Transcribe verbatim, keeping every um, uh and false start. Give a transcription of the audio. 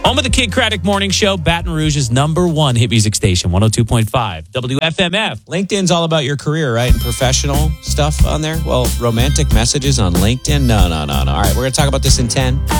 Home of the Kid Craddock Morning Show, Baton Rouge's number one hit music station, one oh two point five W F M F. LinkedIn's all about your career, right? And professional stuff on there. Well, romantic messages on LinkedIn? No, no, no, no. All right, we're going to talk about this in ten.